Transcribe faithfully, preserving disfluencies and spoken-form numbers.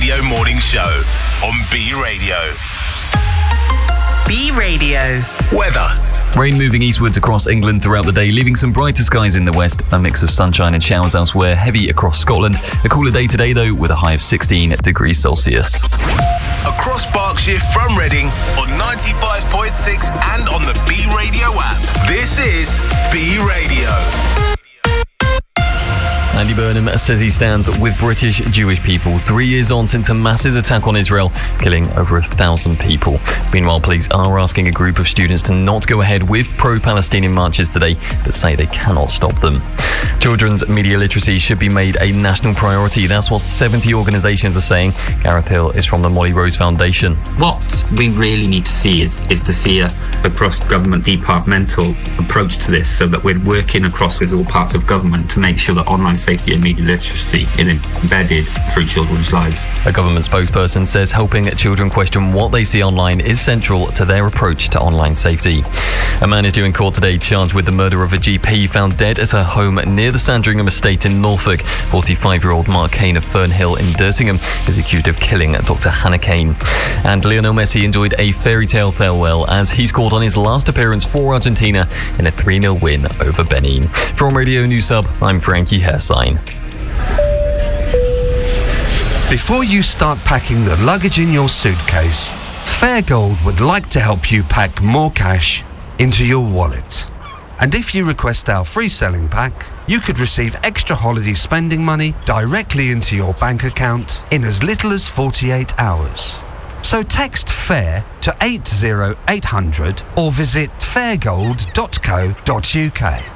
Radio Morning Show on B Radio. B Radio. Weather. Rain moving eastwards across England throughout the day, leaving some brighter skies in the west, a mix of sunshine and showers elsewhere, heavy across Scotland. A cooler day today though, with a high of sixteen degrees Celsius. Across Berkshire from Reading on ninety-five point six and on the B Radio app. This is B Radio. Andy Burnham says he stands with British Jewish people three years on since Hamas's attack on Israel, killing over a thousand people. Meanwhile, police are asking a group of students to not go ahead with pro-Palestinian marches today, but say they cannot stop them. Children's media literacy should be made a national priority. That's what seventy organisations are saying. Gareth Hill is from the Molly Rose Foundation. What we really need to see is, is to see a, a cross-government departmental approach to this, so that we're working across with all parts of government to make sure that online safety and media literacy is embedded through children's lives. A government spokesperson says helping children question what they see online is central to their approach to online safety. A man is due in court today charged with the murder of a G P found dead at her home near the Sandringham estate in Norfolk. forty-five-year-old Mark Kane of Fernhill in Dirtingham is accused of killing Doctor Hannah Kane. And Lionel Messi enjoyed a fairy tale farewell as he scored on his last appearance for Argentina in a three nil win over Benin. From Radio News Hub, I'm Frankie Hairsine. Before you start packing the luggage in your suitcase, Fairgold would like to help you pack more cash into your wallet. And if you request our free selling pack, you could receive extra holiday spending money directly into your bank account in as little as forty-eight hours. So text FAIR to eight zero eight hundred or visit fairgold dot co dot uk.